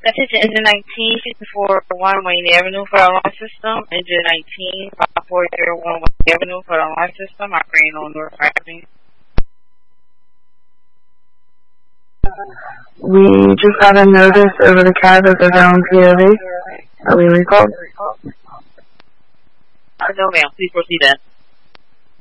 Message engine 19, 5401 Wayne Avenue for the alarm system. Engine 19, 5401 Wayne Avenue for the alarm system. Operating on North Avenue. We just got a notice over the cab of the Round POV. Are we recalled? No, ma'am. Please proceed then.